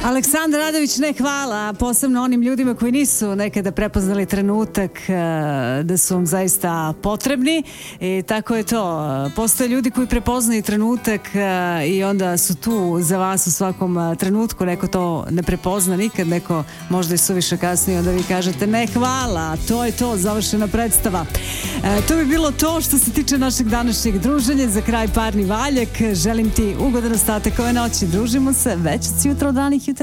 Aleksandar Radović, ne hvala, posebno onim ljudima koji nisu nekada prepoznali trenutak da su vam zaista potrebni i tako je to. Postoje ljudi koji prepoznaju trenutak i onda su tu za vas u svakom trenutku. Neko to ne prepozna nikad, neko možda i suviše kasnije, onda vi kažete ne hvala, to je to, završena predstava. To bi bilo to što se tiče našeg današnjeg druženja. Za kraj parni valjak, želim ti ugodan ostatak ove noći. Družimo se već od jutra od ranih jutra.